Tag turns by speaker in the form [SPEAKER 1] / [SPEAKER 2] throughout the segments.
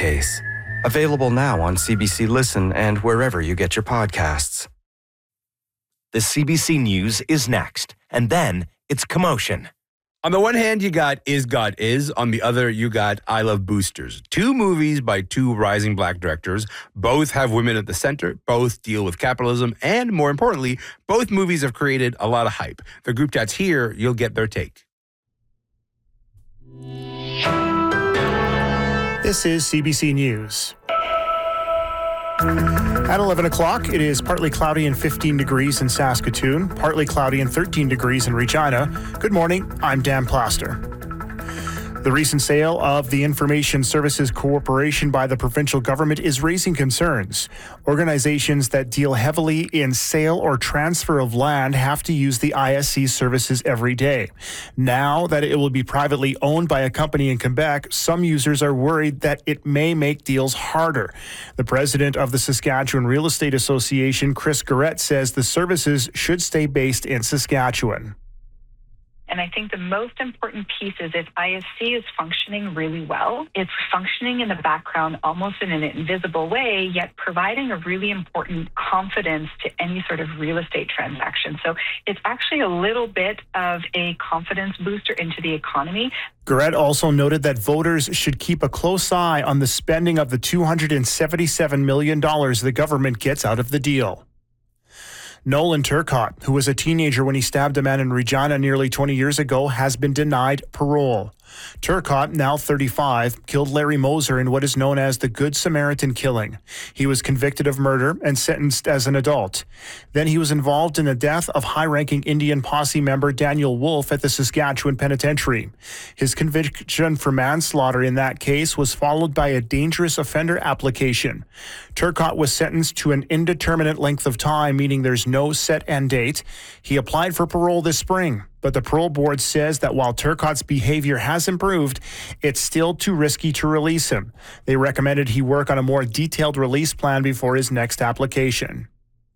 [SPEAKER 1] case. Available now on CBC Listen and wherever you get your podcasts.
[SPEAKER 2] The CBC News is next, and then it's Commotion.
[SPEAKER 3] On the one hand, you got Is God Is. On the other, you got I Love Boosters. Two movies by two rising Black directors. Both have women at the center. Both deal with capitalism. And more importantly, both movies have created a lot of hype. The group chat's here. You'll get their take.
[SPEAKER 4] This is CBC News. At 11 o'clock, it is partly cloudy and 15 degrees in Saskatoon, partly cloudy and 13 degrees in Regina. Good morning, I'm Dan Plaster. The recent sale of the Information Services Corporation by the provincial government is raising concerns. Organizations that deal heavily in sale or transfer of land have to use the ISC services every day. Now that it will be privately owned by a company in Quebec, some users are worried that it may make deals harder. The president of the Saskatchewan Real Estate Association, Chris Garrett, says the services should stay based in Saskatchewan.
[SPEAKER 5] And I think the most important piece is if ISC is functioning really well, it's functioning in the background almost in an invisible way, yet providing a really important confidence to any sort of real estate transaction. So it's actually a little bit of a confidence booster into the economy.
[SPEAKER 4] Garrett also noted that voters should keep a close eye on the spending of the $277 million the government gets out of the deal. Nolan Turcotte, who was a teenager when he stabbed a man in Regina nearly 20 years ago, has been denied parole. Turcotte, now 35, killed Larry Moser in what is known as the Good Samaritan killing. He was convicted of murder and sentenced as an adult. Then he was involved in the death of high-ranking Indian Posse member Daniel Wolf at the Saskatchewan Penitentiary. His conviction for manslaughter in that case was followed by a dangerous offender application. Turcotte was sentenced to an indeterminate length of time, meaning there's no set end date. He applied for parole this spring. But the parole board says that while Turcotte's behavior has improved, it's still too risky to release him. They recommended he work on a more detailed release plan before his next application.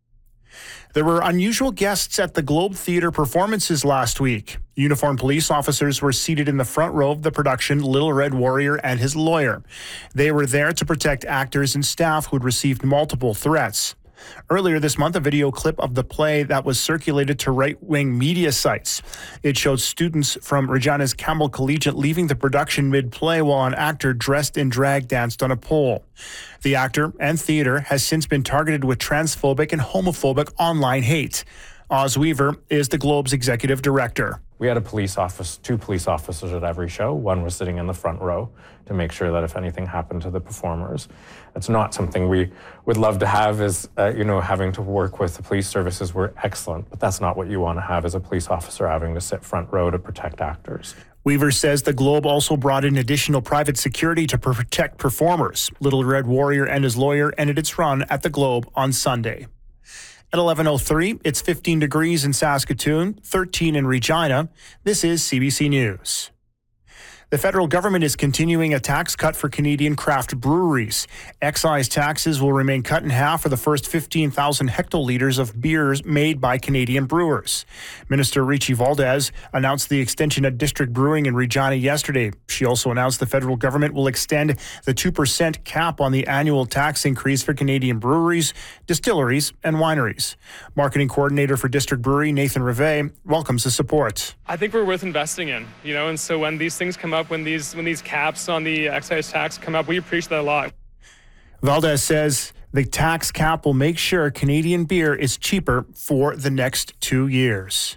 [SPEAKER 4] There were unusual guests at the Globe Theatre performances last week. Uniformed police officers were seated in the front row of the production Little Red Warrior and his lawyer. They were there to protect actors and staff who had received multiple threats. Earlier this month, a video clip of the play that was circulated to right-wing media sites. It showed students from Regina's Campbell Collegiate leaving the production mid-play while an actor dressed in drag danced on a pole. The actor and theater has since been targeted with transphobic and homophobic online hate. Oz Weaver is the Globe's executive director.
[SPEAKER 6] We had two police officers at every show. One was sitting in the front row to make sure that if anything happened to the performers. It's not something we would love to have as, having to work with the police services were excellent, but that's not what you want to have as a police officer having to sit front row to protect actors.
[SPEAKER 4] Weaver says the Globe also brought in additional private security to protect performers. Little Red Warrior and his lawyer ended its run at the Globe on Sunday. At 11:03, it's 15 degrees in Saskatoon, 13 in Regina. This is CBC News. The federal government is continuing a tax cut for Canadian craft breweries. Excise taxes will remain cut in half for the first 15,000 hectoliters of beers made by Canadian brewers. Minister Richie Valdez announced the extension at District Brewing in Regina yesterday. She also announced the federal government will extend the 2% cap on the annual tax increase for Canadian breweries, distilleries, and wineries. Marketing coordinator for District Brewery, Nathan Rivet, welcomes the support.
[SPEAKER 7] I think we're worth investing in, and so when these things come up, when these caps on the excise tax come up, we appreciate that a lot.
[SPEAKER 4] Valdez says the tax cap will make sure Canadian beer is cheaper for the next 2 years.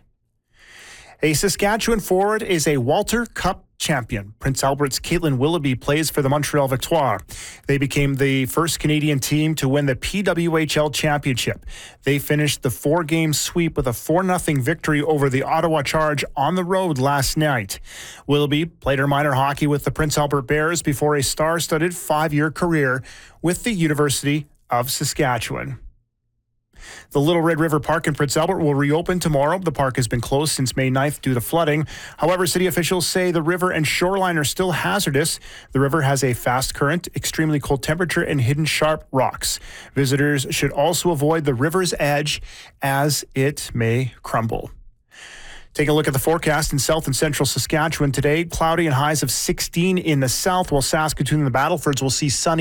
[SPEAKER 4] A Saskatchewan forward is a Walter Cup champion. Prince Albert's Caitlin Willoughby plays for the Montreal Victoire. They became the first Canadian team to win the PWHL championship. They finished the 4-game sweep with a 4-0 victory over the Ottawa Charge on the road last night. Willoughby played her minor hockey with the Prince Albert Bears before a star-studded 5-year career with the University of Saskatchewan. The Little Red River Park in Prince Albert will reopen tomorrow. The park has been closed since May 9th due to flooding. However, city officials say the river and shoreline are still hazardous. The river has a fast current, extremely cold temperature, and hidden sharp rocks. Visitors should also avoid the river's edge as it may crumble. Take a look at the forecast in south and central Saskatchewan today. Cloudy and highs of 16 in the south, while Saskatoon and the Battlefords will see sunny